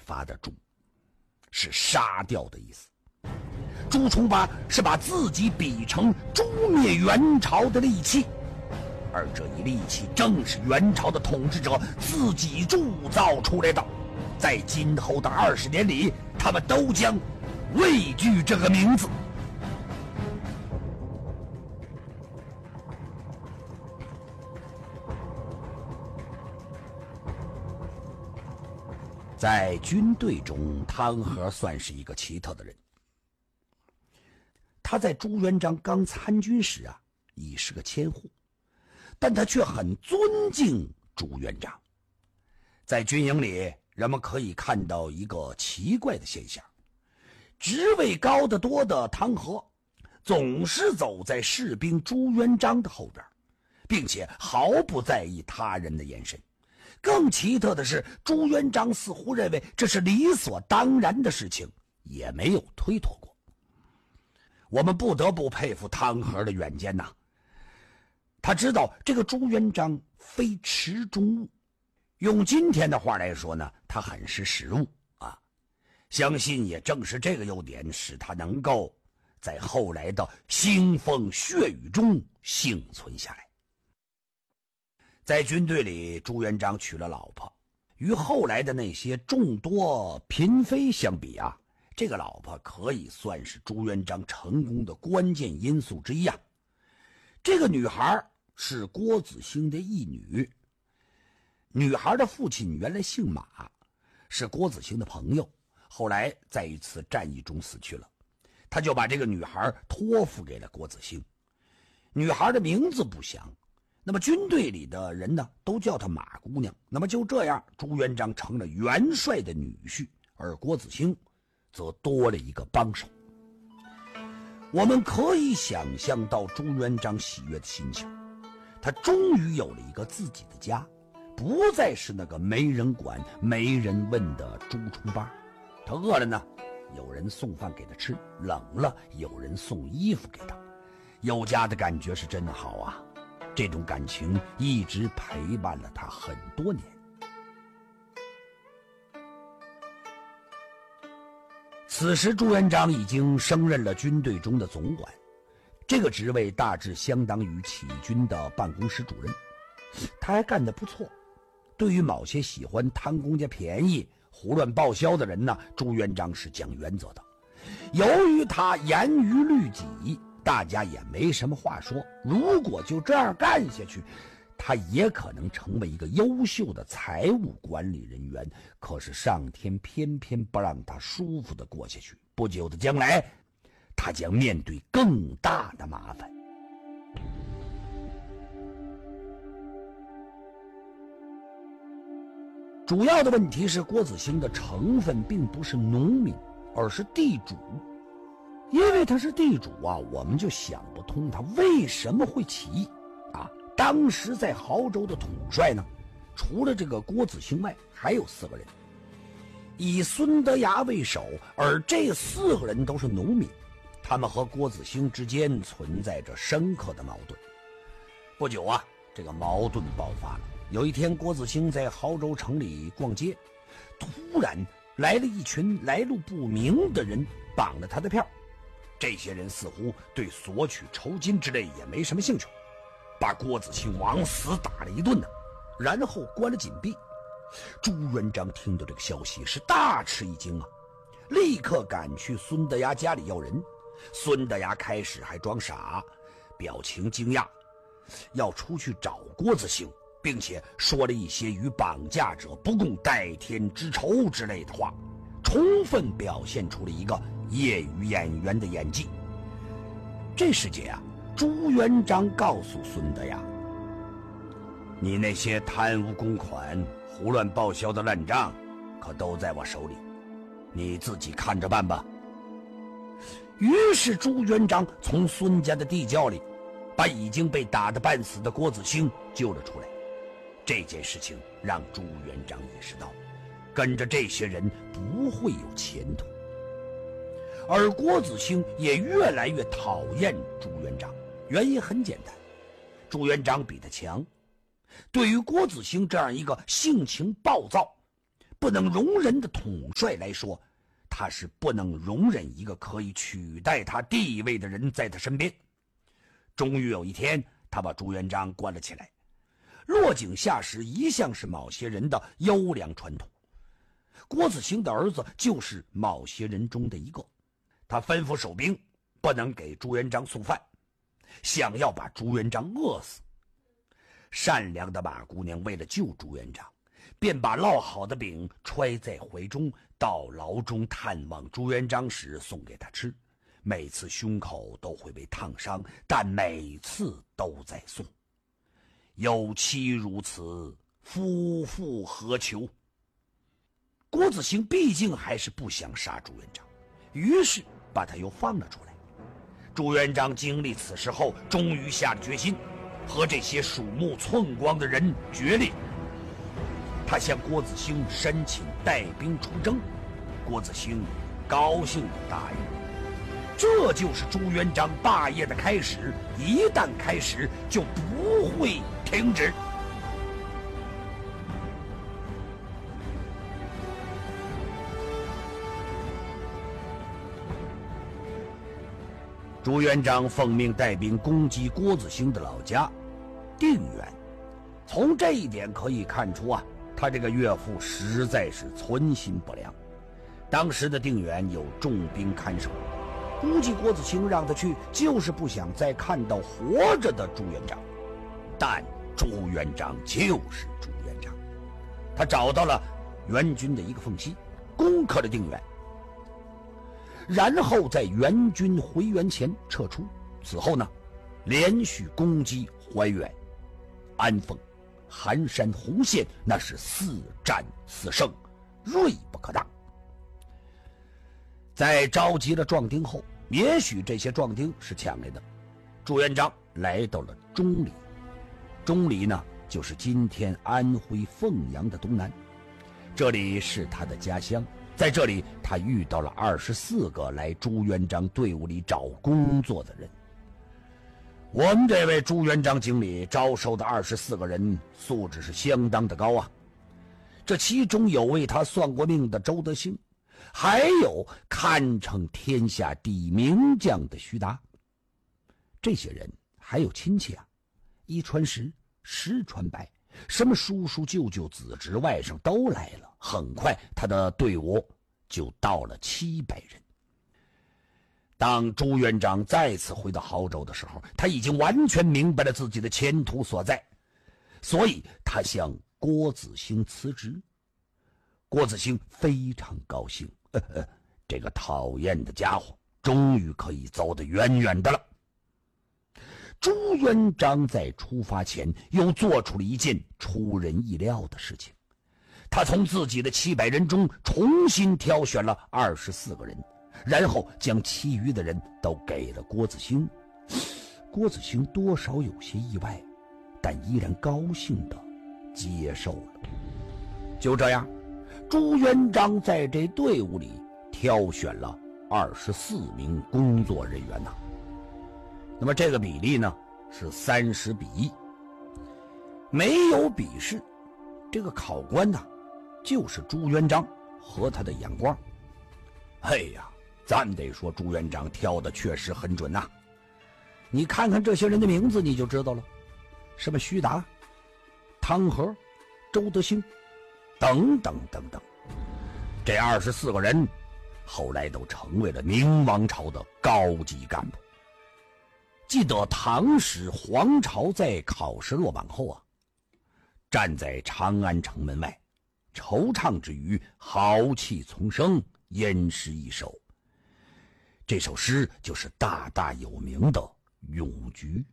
发的诛，是杀掉的意思。朱重八是把自己比成诛灭元朝的利器，而这一利器正是元朝的统治者自己铸造出来的，在今后的20年里，他们都将畏惧这个名字。在军队中，汤和算是一个奇特的人。他在朱元璋刚参军时已是个千户，但他却很尊敬朱元璋。在军营里，人们可以看到一个奇怪的现象：职位高得多的汤和，总是走在士兵朱元璋的后边，并且毫不在意他人的眼神。更奇特的是，朱元璋似乎认为这是理所当然的事情，也没有推脱过。我们不得不佩服汤和的远见呐，他知道这个朱元璋非池中物，用今天的话来说呢，他很识时务啊。相信也正是这个优点，使他能够在后来的腥风血雨中幸存下来。在军队里，朱元璋娶了老婆，与后来的那些众多嫔妃相比这个老婆可以算是朱元璋成功的关键因素之一这个女孩是郭子兴的义女，女孩的父亲原来姓马，是郭子兴的朋友，后来在一次战役中死去了，他就把这个女孩托付给了郭子兴。女孩的名字不详，那么军队里的人呢，都叫她马姑娘。那么就这样，朱元璋成了元帅的女婿，而郭子兴则多了一个帮手。我们可以想象到朱元璋喜悦的心情，他终于有了一个自己的家，不再是那个没人管没人问的朱重八。他饿了呢，有人送饭给他吃；冷了，有人送衣服给他。有家的感觉是真的好啊，这种感情一直陪伴了他很多年。此时朱元璋已经升任了军队中的总管，这个职位大致相当于起义军的办公室主任，他还干得不错。对于某些喜欢贪公家便宜胡乱报销的人呢，朱元璋是讲原则的。由于他严于律己，大家也没什么话说。如果就这样干下去，他也可能成为一个优秀的财务管理人员，可是上天偏偏不让他舒服地过下去。不久的将来，他将面对更大的麻烦。主要的问题是，郭子兴的成分并不是农民，而是地主。因为他是地主我们就想不通他为什么会起义当时在亳州的统帅呢，除了这个郭子兴外，还有4个人，以孙德崖为首，而这4个人都是农民，他们和郭子兴之间存在着深刻的矛盾。不久这个矛盾爆发了。有一天，郭子兴在亳州城里逛街，突然来了一群来路不明的人，绑了他的票。这些人似乎对索取酬金之类也没什么兴趣，把郭子兴往死打了一顿然后关了紧闭。朱元璋听到这个消息是大吃一惊立刻赶去孙德崖家里要人。孙德崖开始还装傻，表情惊讶，要出去找郭子兴，并且说了一些与绑架者不共戴天之仇之类的话，充分表现出了一个业余演员的演技。这时节朱元璋告诉孙德崖，你那些贪污公款胡乱报销的烂账可都在我手里，你自己看着办吧。于是朱元璋从孙家的地窖里把已经被打得半死的郭子兴救了出来。这件事情让朱元璋意识到，跟着这些人不会有前途。而郭子兴也越来越讨厌朱元璋，原因很简单，朱元璋比他强。对于郭子兴这样一个性情暴躁、 不能容忍的统帅来说，他是不能容忍一个可以取代他地位的人在他身边。终于有一天，他把朱元璋关了起来。落井下石一向是某些人的优良传统，郭子兴的儿子就是某些人中的一个。他吩咐守兵不能给朱元璋送饭，想要把朱元璋饿死。善良的马姑娘为了救朱元璋，便把烙好的饼揣在怀中，到牢中探望朱元璋时送给他吃。每次胸口都会被烫伤，但每次都在送。有妻如此，夫复何求？郭子兴毕竟还是不想杀朱元璋，于是把他又放了出来。朱元璋经历此事后，终于下了决心，和这些鼠目寸光的人决裂。他向郭子兴申请带兵出征，郭子兴高兴地答应。这就是朱元璋霸业的开始，一旦开始就不会停止。朱元璋奉命带兵攻击郭子兴的老家定远，从这一点可以看出他这个岳父实在是存心不良。当时的定远有重兵看守，估计郭子兴让他去就是不想再看到活着的朱元璋。但朱元璋就是朱元璋，他找到了援军的一个缝隙，攻克了定远，然后在援军回援前撤出。此后呢，连续攻击怀远、安丰、韩山、洪县，那是4战4胜，锐不可当。在召集了壮丁后，也许这些壮丁是抢来的，朱元璋来到了钟离。钟离呢，就是今天安徽凤阳的东南，这里是他的家乡。在这里，他遇到了24个来朱元璋队伍里找工作的人。我们这位朱元璋经理招收的24个人素质是相当的高这其中有为他算过命的周德兴，还有堪称天下第一名将的徐达。这些人还有亲戚一传十，十传百，什么叔叔舅舅子侄外甥都来了。很快他的队伍就到了700人。当朱元璋再次回到亳州的时候，他已经完全明白了自己的前途所在，所以他向郭子兴辞职。郭子兴非常高兴，这个讨厌的家伙终于可以走得远远的了。朱元璋在出发前又做出了一件出人意料的事情，他从自己的700人中重新挑选了24个人，然后将其余的人都给了郭子兴。郭子兴多少有些意外，但依然高兴地接受了。就这样，朱元璋在这队伍里挑选了24名工作人员那么这个比例呢是30比1，没有笔试，这个考官就是朱元璋和他的眼光。咱得说朱元璋挑的确实很准你看看这些人的名字你就知道了，什么徐达、汤和、周德兴等等等等，这24个人后来都成为了明王朝的高级干部。记得唐时黄巢在考试落榜后站在长安城门外，惆怅之余豪气丛生，吟诗一首。这首诗就是大大有名的《咏菊》。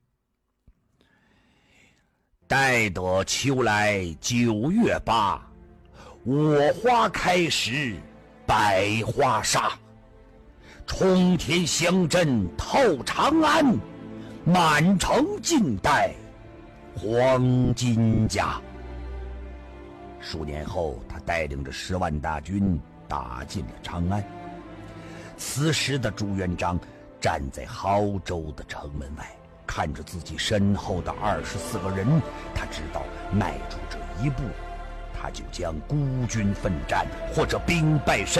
待得秋来9月8，我花开时百花杀。冲天香阵透长安，满城尽带黄金甲。数年后，他带领着10万大军打进了长安。此时的朱元璋站在亳州的城门外，看着自己身后的24个人，他知道迈出这一步， 他就将孤军奋战或者兵败身